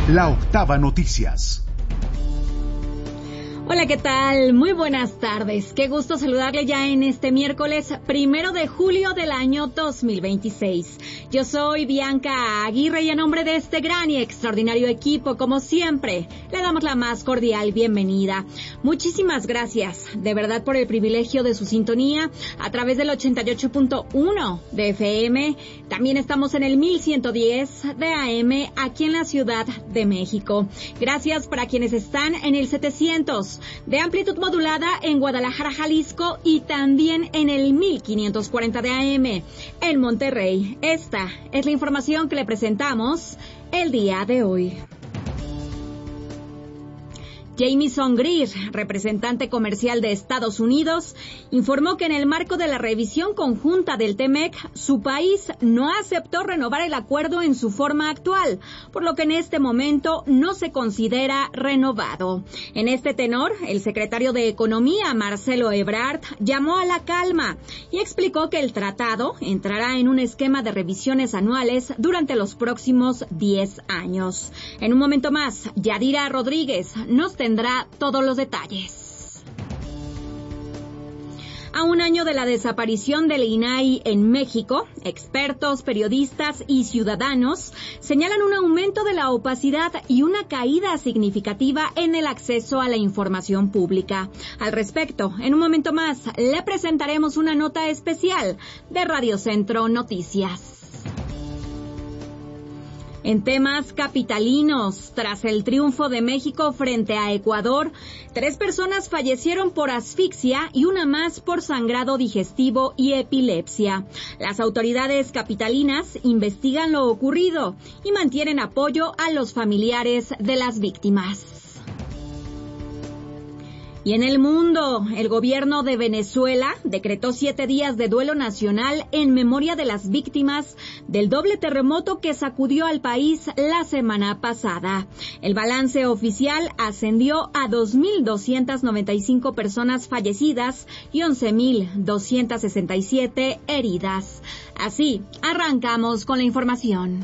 La Octava Noticias. Hola, ¿qué tal? Muy buenas tardes. Qué gusto saludarle ya en este miércoles 1 de julio del año 2026. Yo soy Bianca Aguirre y a nombre de este gran y extraordinario equipo, como siempre, le damos la más cordial bienvenida. Muchísimas gracias, de verdad, por el privilegio de su sintonía a través del 88.1 de FM. También estamos en el 1110 de AM aquí en la Ciudad de México. Gracias para quienes están en el 700 de amplitud modulada en Guadalajara, Jalisco, y también en el 1540 de AM en Monterrey. Esta es la información que le presentamos el día de hoy. Jamieson Greer, representante comercial de Estados Unidos, informó que en el marco de la revisión conjunta del TEMEC, su país no aceptó renovar el acuerdo en su forma actual, por lo que en este momento no se considera renovado. En este tenor, el secretario de Economía, Marcelo Ebrard, llamó a la calma y explicó que el tratado entrará en un esquema de revisiones anuales durante los próximos 10 años. En un momento más, Yadira Rodríguez nos tendrá todos los detalles. A un año de la desaparición del INAI en México, expertos, periodistas y ciudadanos señalan un aumento de la opacidad y una caída significativa en el acceso a la información pública. Al respecto, en un momento más, le presentaremos una nota especial de Radio Centro Noticias. En temas capitalinos, tras el triunfo de México frente a Ecuador, 3 personas fallecieron por asfixia y una más por sangrado digestivo y epilepsia. Las autoridades capitalinas investigan lo ocurrido y mantienen apoyo a los familiares de las víctimas. Y en el mundo, el gobierno de Venezuela decretó 7 días de duelo nacional en memoria de las víctimas del doble terremoto que sacudió al país la semana pasada. El balance oficial ascendió a 2.295 personas fallecidas y 11.267 heridas. Así, arrancamos con la información.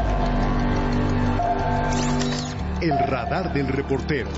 El radar del reportero.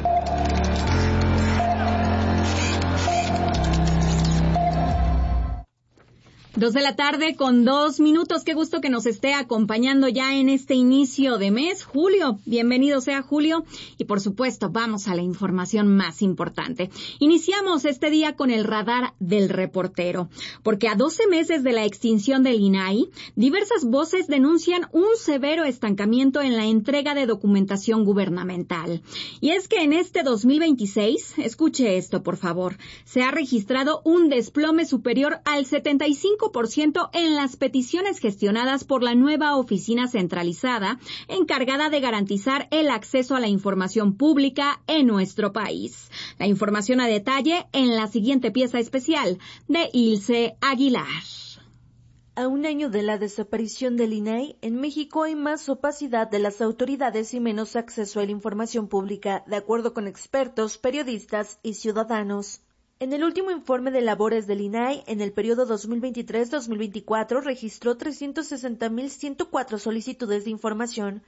2 de la tarde con 2 minutos. Qué gusto que nos esté acompañando ya en este inicio de mes. Julio, bienvenido sea Julio. Y por supuesto, vamos a la información más importante. Iniciamos este día con el radar del reportero, porque a 12 meses de la extinción del INAI, diversas voces denuncian un severo estancamiento en la entrega de documentación gubernamental. Y es que en este 2026, escuche esto por favor, se ha registrado un desplome superior al 75% en las peticiones gestionadas por la nueva oficina centralizada encargada de garantizar el acceso a la información pública en nuestro país. La información a detalle en la siguiente pieza especial de Ilse Aguilar. A un año de la desaparición del INAI, en México hay más opacidad de las autoridades y menos acceso a la información pública, de acuerdo con expertos, periodistas y ciudadanos. En el último informe de labores del INAI, en el periodo 2023-2024, registró 360.104 solicitudes de información,